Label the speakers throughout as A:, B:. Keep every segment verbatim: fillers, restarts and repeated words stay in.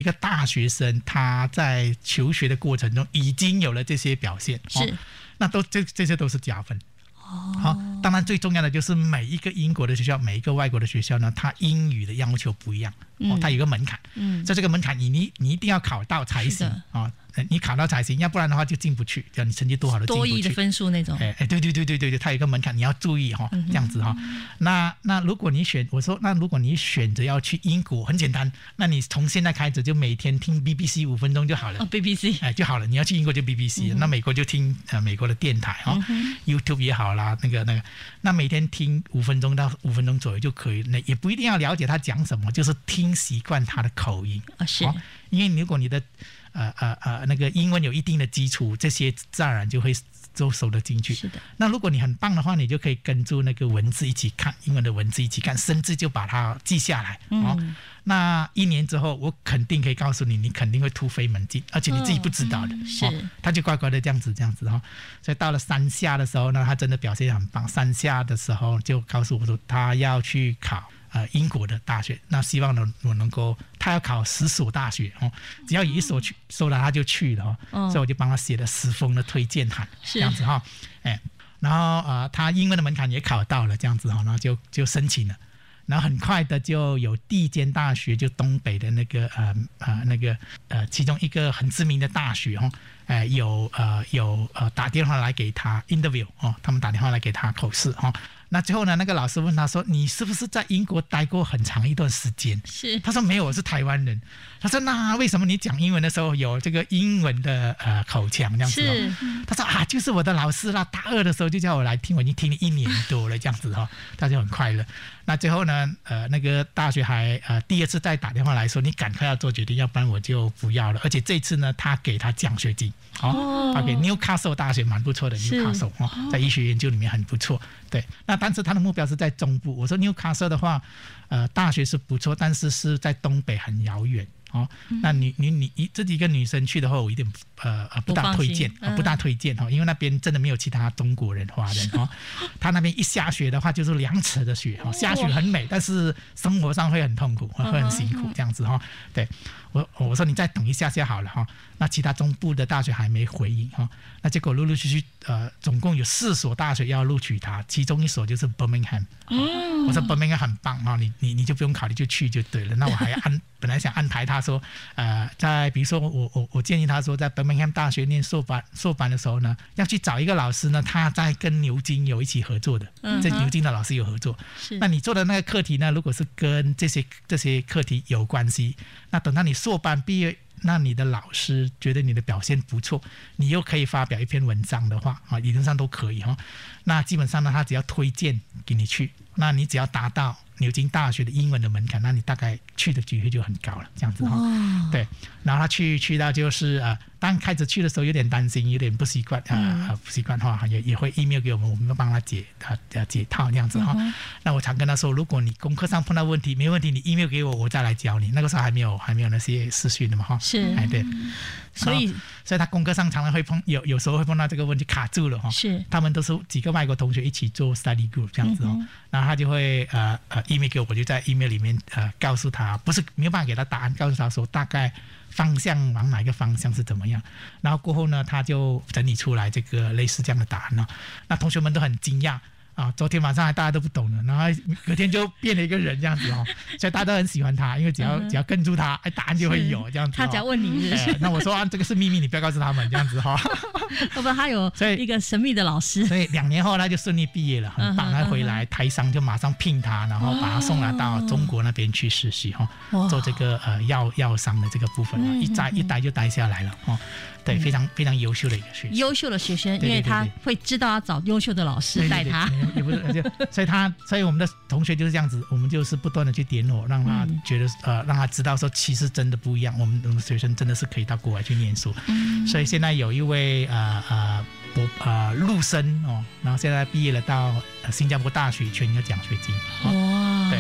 A: 个大学生他在求学的过程中已经有了这些表现，
B: 是、哦，
A: 那都这这些都是加分。好、哦，当然最重要的就是每一个英国的学校，每一个外国的学校呢，它英语的要求不一样，哦，它有个门槛，嗯，在这个门槛你你你一定要考到才行啊。哦，你考到才行，要不然的话就进不去。只要你成绩多好都进不去。
B: 多益的分数那种。
A: 哎哎，对对对对对对，它有一个门槛，你要注意哈、哦，这样子哈、哦。那那如果你选，我说那如果你选择要去英国，很简单，那你从现在开始就每天听 B B C 五分钟就好了。
B: 哦 ，B B C，
A: 哎就好了。你要去英国就 B B C，、嗯、那美国就听呃美国的电台哈、哦嗯、，YouTube 也好啦，那个那个，那每天听五分钟到五分钟左右就可以。那也不一定要了解他讲什么，就是听习惯他的口音
B: 啊、哦，是、
A: 哦。因为如果你的呃呃呃，那个英文有一定的基础，这些自然而然就会都收得进去。
B: 是的。
A: 那如果你很棒的话，你就可以跟住那个文字一起看，英文的文字一起看，甚至就把它记下来。嗯、哦，那一年之后，我肯定可以告诉你，你肯定会突飞猛进，而且你自己不知道的。
B: 嗯、是、
A: 哦，他就乖乖的这样子这样子哈、哦。所以到了三下的时候呢，他真的表现很棒。三下的时候就告诉我说，他要去考。呃，英国的大学，那希望呢，我能够，他要考十所大学哦，只要有一所去收了，他就去了哦，哦，所以我就帮他写了十封的推荐函，这样子哈、哦，哎，然后呃，他英文的门槛也考到了，这样子哈、哦，然后就就申请了，然后很快的就有第一间大学，就东北的那个呃呃那个呃其中一个很知名的大学哈、哦，哎、呃、有呃有呃打电话来给他 interview 哦，他们打电话来给他口试哈。哦那最后呢，那个老师问他说：“你是不是在英国待过很长一段时间？”
B: 是。
A: 他说：“没有，我是台湾人。”他说：“那为什么你讲英文的时候有这个英文的呃口腔这样子、哦？”是。他说：“啊，就是我的老师啦，大二的时候就叫我来听，我已经听了一年多了这样子哈、哦。”他就很快乐。那最后呢，呃，那个大学还呃第二次再打电话来说：“你赶快要做决定，要不然我就不要了。”而且这次呢，他给他奖学金，哦，他给 Newcastle 大学蛮不错的 Newcastle 哦，在医学研究里面很不错。对，那但是他的目标是在中部。我说 Newcastle 的话，呃，大学是不错，但是是在东北很遥远哦。嗯、那你你你自己一个女生去的话，我有点呃不大推荐，不, 呃、不大推荐哦，因为那边真的没有其他中国人、华人哦。他那边一下雪的话，就是两尺的雪哦，下雪很美，但是生活上会很痛苦，会很辛苦这样子哈、哦。对。我我说你再等一下下好了哈，那其他中部的大学还没回应哈，那结果陆陆续续呃，总共有四所大学要录取他，其中一所就是 Birmingham，、嗯、我说 Birmingham 很棒哈，你你你就不用考虑就去就对了。那我还安本来想安排他说，呃，在比如说我我我建议他说在 Birmingham 大学念硕班硕班的时候呢，要去找一个老师呢，他在跟牛津有一起合作的，嗯、这牛津的老师有合作，那你做的那个课题呢，如果是跟这些这些课题有关系，那等到你硕班毕业，那你的老师觉得你的表现不错，你又可以发表一篇文章的话啊，理论上都可以哈、哦。那基本上呢，他只要推荐给你去，那你只要达到牛津大学的英文的门槛，那你大概去的机会就很高了，这样子哈、哦。对，然后他去去到就是呃，当开始去的时候有点担心，有点不习惯啊、呃嗯，不习惯的话也也会 email 给我们，我们帮他解他解套这样子哈、嗯。那我常跟他说，如果你功课上碰到问题，没问题，你 email 给我，我再来教你。那个时候还没有还没有那些视讯的嘛哈。
B: 是，
A: 哎对。
B: 所以，
A: 所以他功课上常常会碰有有时候会碰到这个问题卡住了哈。
B: 是，
A: 他们都是几个外国同学一起做 study group 这样子哦，嗯、然后他就会呃呃 email 给我，我就在 email 里面呃告诉他，不是没有办法给他答案，告诉他说大概方向往哪一个方向是怎么样，然后过后呢，他就整理出来这个类似这样的答案呢、哦，那同学们都很惊讶。啊，昨天晚上还大家都不懂了，然后隔天就变了一个人这样子哦，所以大家都很喜欢他，因为只要、嗯、只要跟住他，哎，答案就会有这样子、哦。
B: 他只要问你是不是、
A: 哎，那我说啊，这个是秘密，你不要告诉他们这样子哈、哦。
B: 要不然他有一个神秘的老师，
A: 所以两年后他就顺利毕业了，很棒。他回来，台商就马上聘他，然后把他送来到中国那边去实习哈、哦，做这个呃药药商的这个部分、嗯、一待一待就待下来了哦。对，非常非常优秀的一个学生，
B: 优秀的学生，因为他会知道要找优秀的老师带他，
A: 对对对也不是，就所以他，所以我们的同学就是这样子，我们就是不断的去点我，让他觉得、嗯、呃，让他知道说，其实真的不一样，我们我们学生真的是可以到国外去念书，嗯、所以现在有一位呃呃博呃陆生哦，然后现在毕业了到新加坡大学全额奖学金，哦、哇，对。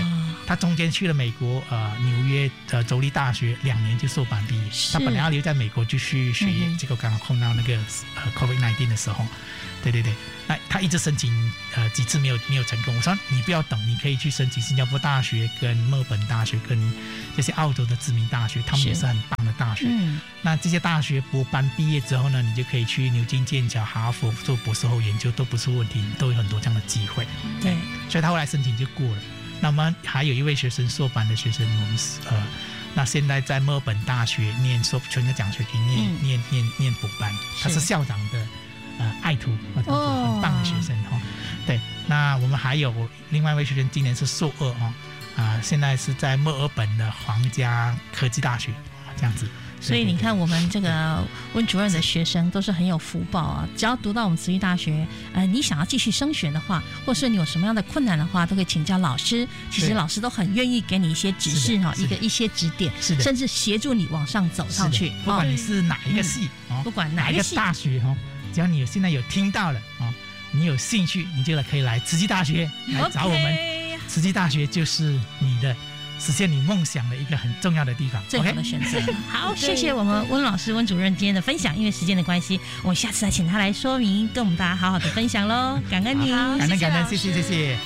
A: 他中间去了美国呃纽约呃州立大学两年就硕班毕业，他本来要留在美国继续学业，嗯、结果刚好碰到那个呃 COVID 十九 的时候，对对对，那他一直申请呃几次没有没有成功。我说你不要等，你可以去申请新加坡大学、跟墨尔本大学、跟这些澳洲的知名大学，他们也是很棒的大学。嗯、那这些大学博班毕业之后呢，你就可以去牛津、剑桥、哈佛做博士后研究，都不是问题，都有很多这样的机会。
B: 对，
A: 所以他后来申请就过了。那么还有一位学生硕班的学生，我们呃，那现在在墨尔本大学念硕全个奖学金念、嗯、念念念博班，他是校长的呃爱徒，哦，很棒的学生哈、哦。对，那我们还有另外一位学生，今年是硕二哦，啊、呃，现在是在墨尔本的皇家科技大学这样子。
B: 所以你看，我们这个温主任的学生都是很有福报啊！只要读到我们慈济大学，呃，你想要继续升学的话，或是你有什么样的困难的话，都可以请教老师。其实老师都很愿意给你一些指示哈，一个一些指点，甚至协助你往上走上去。
A: 不管你是哪一个系、
B: 嗯、哦，不管哪
A: 一个大学哈，只要你有现在有听到了哦，你有兴趣，你就可以来慈济大学来找我们。Okay. 慈济大学就是你的实现你梦想的一个很重要的地方，
B: 最好的选择。好，谢谢我们温老师、温主任今天的分享。因为时间的关系，我们下次再请他来说明，跟我们大家好好的分享喽。感恩您，
A: 感恩感恩，谢谢谢谢。